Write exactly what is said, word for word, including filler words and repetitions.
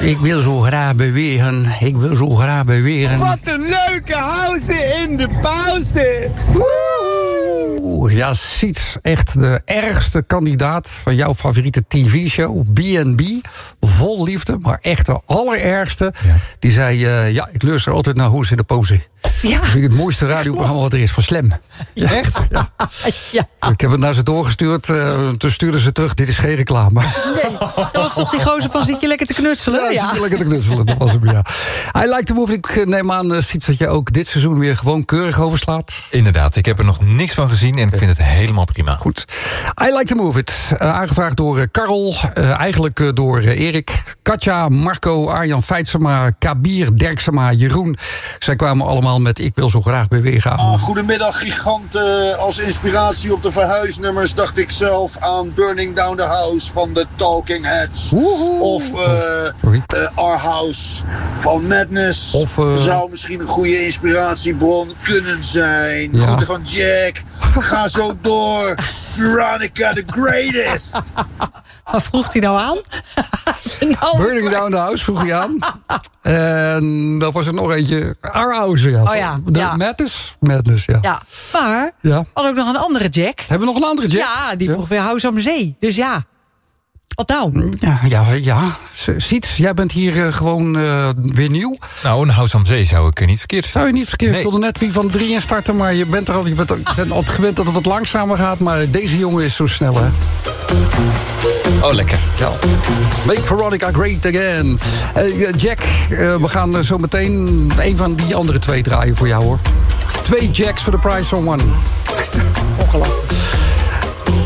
Ik wil zo graag bewegen. Ik wil zo graag bewegen. Wat een leuke house in de pauze. Oeh, ja, Siets, echt de ergste kandidaat van jouw favoriete T V-show, B en B. Vol liefde, maar echt de allerergste. Ja. Die zei, uh, ja, ik luister altijd naar Hoes in de Pauze. Ja. Dat vind ik het mooiste radioprogramma wat er is, van Slam. Ja. Echt? Ja. Ja. Ik heb het naar ze doorgestuurd, uh, toen stuurden ze terug, dit is geen reclame. Nee, dat was toch die gozer van zit je lekker te knutselen? Ja, ja. zit je lekker te knutselen, dat was hem, ja. I like to move, ik neem aan, uh, Siets, dat je ook dit seizoen weer gewoon keurig overslaat. Inderdaad, ik heb er nog niks van gezien en ik vind het helemaal prima. Goed. I like to move it. Uh, aangevraagd door uh, Karel, uh, eigenlijk uh, door uh, Erik, Katja, Marco, Arjan Feitsema, Kabir, Derksema, Jeroen. Zij kwamen allemaal met ik wil zo graag bewegen aan. Ah, goedemiddag, giganten. Als inspiratie op de verhuisnummers dacht ik zelf aan Burning Down the House van de Talking Heads. Woehoe. Of uh, uh, Our House van Madness. Of, uh... zou misschien een goede inspiratiebron kunnen zijn. Ja. Groeten van Jack. Ga zo door. Veronica the Greatest. Wat vroeg hij nou aan? nou, Burning Down the House vroeg hij aan. En dat was er nog eentje. Our House, ja. Oh ja, de ja. Madness? Madness, ja. Ja, maar Ja. had ook nog een andere Jack. Hebben we nog een andere Jack? Ja, die vroeg weer House am Zee. Dus ja, wat nou? Ja, ja, ja. Siets, jij bent hier uh, gewoon uh, weer nieuw. Nou, een House am Zee zou ik uh, niet verkeerd vinden. Zou je niet verkeerd? Nee. Ik wilde net wie van drie in starten, maar je bent er al, je bent, je bent altijd gewend dat het wat langzamer gaat. Maar deze jongen is zo snel, hè? Oh, lekker. Ja. Make Veronica great again. Uh, Jack, uh, we gaan uh, zo meteen een van die andere twee draaien voor jou, hoor. Twee Jacks for the price of one.